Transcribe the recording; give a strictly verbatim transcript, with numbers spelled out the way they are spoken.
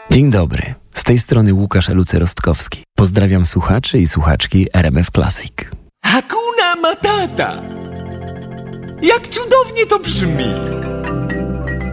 Dzień dobry, z tej strony Łukasz Eluce-Rostkowski. Pozdrawiam słuchaczy i słuchaczki R M F Classic. Hakuna Matata! Jak cudownie to brzmi!